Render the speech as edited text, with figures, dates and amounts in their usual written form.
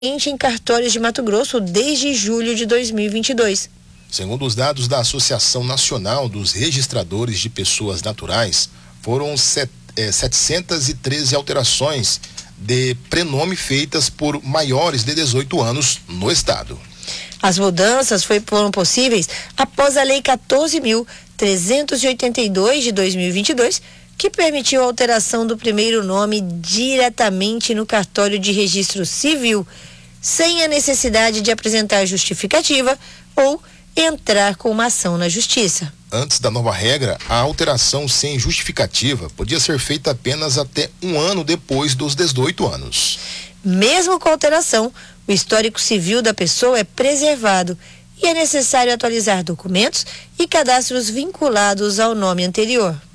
em cartórios de Mato Grosso desde julho de 2022. Segundo os dados da Associação Nacional dos Registradores de Pessoas Naturais, foram 713 alterações de prenome feitas por maiores de 18 anos no estado. As mudanças foram possíveis após a Lei 14.382 de 2022, que permitiu a alteração do primeiro nome diretamente no cartório de registro civil, sem a necessidade de apresentar justificativa ou entrar com uma ação na justiça. Antes da nova regra, a alteração sem justificativa podia ser feita apenas até um ano depois dos 18 anos. Mesmo com a alteração, o histórico civil da pessoa é preservado e é necessário atualizar documentos e cadastros vinculados ao nome anterior.